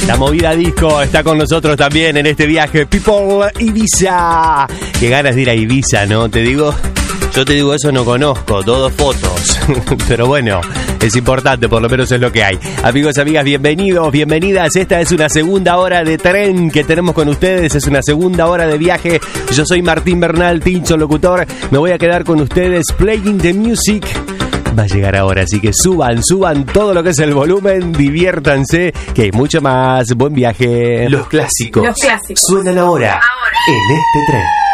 La movida disco está con nosotros también en este viaje. People Ibiza. Qué ganas de ir a Ibiza, ¿no? Yo te digo eso, no conozco, todo fotos. Pero bueno, es importante, por lo menos es lo que hay. Amigos, amigas, bienvenidos, bienvenidas. Esta es una segunda hora de tren que tenemos con ustedes. Es una segunda hora de viaje. Yo soy Martín Bernal, Tincho Locutor. Me voy a quedar con ustedes playing the music. Va a llegar ahora, así que suban todo lo que es el volumen, diviértanse, que hay mucho más. Buen viaje. Los clásicos. Los clásicos suenan ahora en este tren.